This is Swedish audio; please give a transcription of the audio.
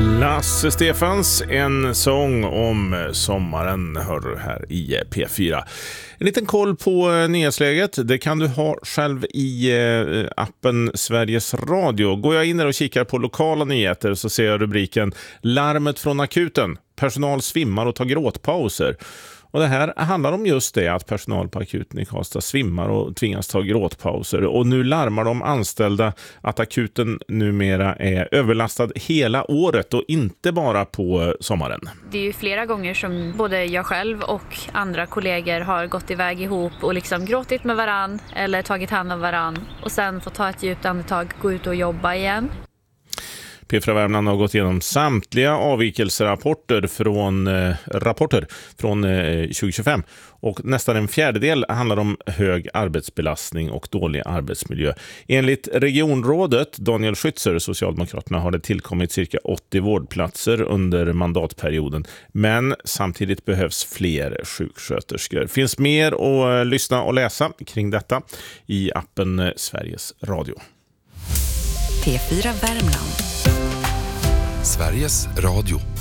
Lasse Stefans, en sång om sommaren, hör du här i P4. En liten koll på nyhetsläget, det kan du ha själv i appen Sveriges Radio. Går jag in där och kikar på lokala nyheter så ser jag rubriken Larmet från akuten. Personal svimmar och tar gråtpauser. Och det här handlar om just det, att personal på akuten i Karlstad svimmar och tvingas ta gråtpauser. Och nu larmar de anställda att akuten numera är överlastad hela året och inte bara på sommaren. Det är ju flera gånger som både jag själv och andra kollegor har gått iväg ihop och liksom gråtit med varann eller tagit hand om varann och sen får ta ett djupt andetag, gå ut och jobba igen. P4 Värmland har gått igenom samtliga avvikelserapporter från 2025 och nästan en fjärdedel handlar om hög arbetsbelastning och dålig arbetsmiljö. Enligt regionrådet Daniel Schützer, Socialdemokraterna, har det tillkommit cirka 80 vårdplatser under mandatperioden, men samtidigt behövs fler sjuksköterskor. Finns mer att lyssna och läsa kring detta i appen Sveriges Radio. P4 Värmland. Sveriges Radio.